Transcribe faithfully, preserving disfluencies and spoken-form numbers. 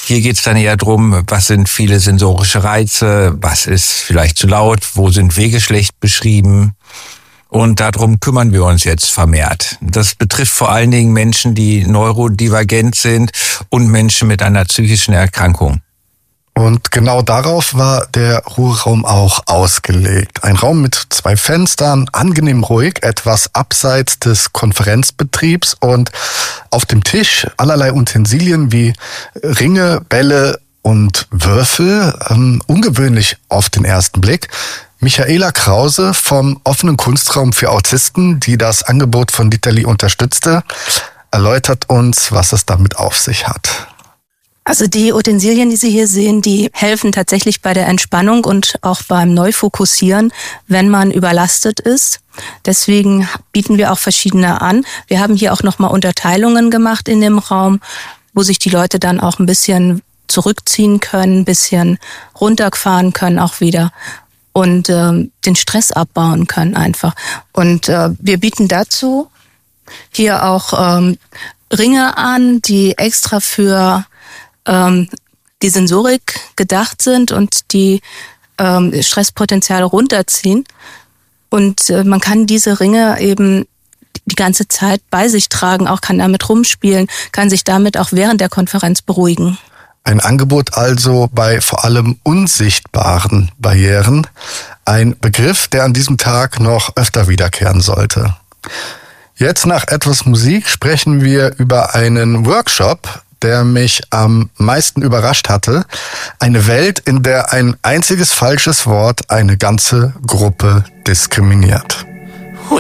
Hier geht es dann eher drum, was sind viele sensorische Reize, was ist vielleicht zu laut, wo sind Wege schlecht beschrieben. Und darum kümmern wir uns jetzt vermehrt. Das betrifft vor allen Dingen Menschen, die neurodivergent sind und Menschen mit einer psychischen Erkrankung. Und genau darauf war der Ruheraum auch ausgelegt. Ein Raum mit zwei Fenstern, angenehm ruhig, etwas abseits des Konferenzbetriebs und auf dem Tisch allerlei Utensilien wie Ringe, Bälle und Würfel, ähm, ungewöhnlich auf den ersten Blick. Michaela Krause vom offenen Kunstraum für Autisten, die das Angebot von Dieterli unterstützte, erläutert uns, was es damit auf sich hat. Also die Utensilien, die Sie hier sehen, die helfen tatsächlich bei der Entspannung und auch beim Neufokussieren, wenn man überlastet ist. Deswegen bieten wir auch verschiedene an. Wir haben hier auch nochmal Unterteilungen gemacht in dem Raum, wo sich die Leute dann auch ein bisschen zurückziehen können, ein bisschen runterfahren können auch wieder und äh, den Stress abbauen können einfach. Und äh, wir bieten dazu hier auch ähm, Ringe an, die extra für die Sensorik gedacht sind und die ähm, Stresspotenziale runterziehen. Und äh, man kann diese Ringe eben die ganze Zeit bei sich tragen, auch kann damit rumspielen, kann sich damit auch während der Konferenz beruhigen. Ein Angebot also bei vor allem unsichtbaren Barrieren. Ein Begriff, der an diesem Tag noch öfter wiederkehren sollte. Jetzt nach etwas Musik sprechen wir über einen Workshop, der mich am meisten überrascht hatte. Eine Welt, in der ein einziges falsches Wort eine ganze Gruppe diskriminiert.